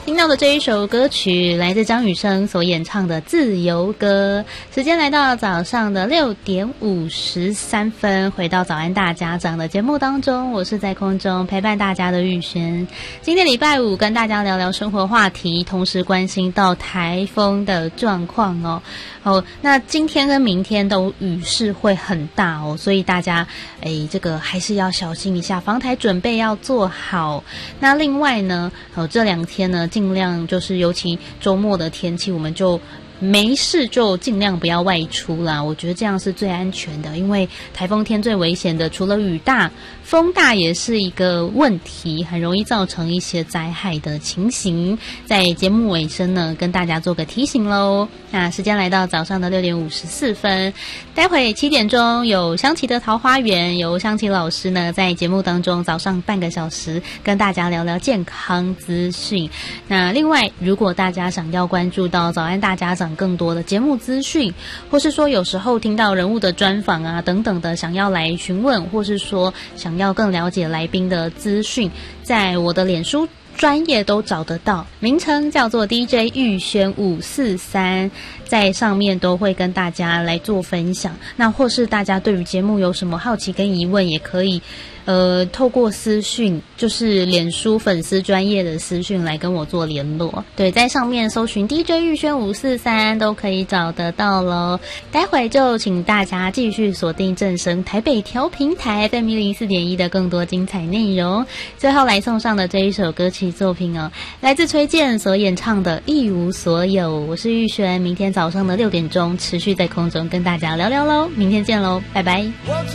听到的这一首歌曲来自张雨生所演唱的《自由歌》，时间来到早上的6点53分，回到早安大家长的节目当中，我是在空中陪伴大家的玉轩。今天礼拜五跟大家聊聊生活话题，同时关心到台风的状况哦。那今天跟明天都雨势会很大哦，所以大家这个还是要小心一下，防台准备要做好。那另外呢，这2天呢，尽量就是尤其周末的天气，我们就没事就尽量不要外出啦，我觉得这样是最安全的，因为台风天最危险的除了雨大，风大也是一个问题，很容易造成一些灾害的情形。在节目尾声呢，跟大家做个提醒咯。那时间来到早上的6点54分，待会7点钟有香琪的桃花源，由香琪老师呢在节目当中早上半个小时跟大家聊聊健康资讯。那另外，如果大家想要关注到早安大家长更多的节目资讯，或是说有时候听到人物的专访啊等等的，想要来询问，或是说想要更了解来宾的资讯，在我的脸书专业都找得到，名称叫做 DJ 玉轩543，在上面都会跟大家来做分享。那或是大家对于节目有什么好奇跟疑问，也可以透过私讯，就是脸书粉丝专业的私讯来跟我做联络。对，在上面搜寻 DJ 玉轩543都可以找得到咯。待会就请大家继续锁定正声台北调频台 FM 104.1的更多精彩内容。最后来送上的这一首歌曲作品来自崔健所演唱的《一无所有》。我是玉轩，明天早上的6点钟持续在空中跟大家聊聊咯，明天见咯，拜拜。